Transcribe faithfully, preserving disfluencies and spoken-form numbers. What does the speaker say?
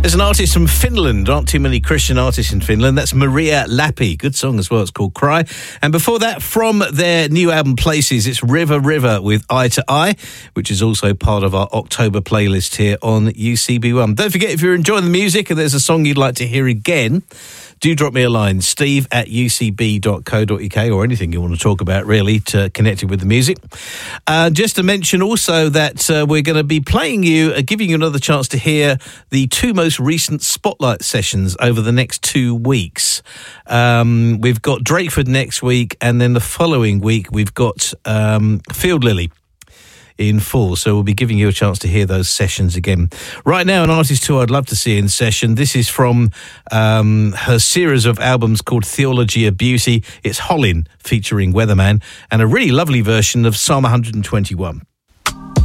There's an artist from Finland. Aren't too many Christian artists in Finland. That's Maria Lappi. Good song as well. It's called Cry. And before that, from their new album Places, it's River River with Eye to Eye, which is also part of our October playlist here on U C B one. Don't forget, if you're enjoying the music and there's a song you'd like to hear again, do drop me a line, steve at u c b dot co dot u k, or anything you want to talk about, really, to connect it with the music. Uh, just to mention also that uh, we're going to be playing you, uh, giving you another chance to hear the two most recent Spotlight sessions over the next two weeks. Um, we've got Drakeford next week, and then the following week we've got um, Field Lily in full, so we'll be giving you a chance to hear those sessions again. Right now, an artist who I'd love to see in session. This is from um, her series of albums called Theology of Beauty. It's Hollin featuring Weatherman, and a really lovely version of Psalm one twenty-one.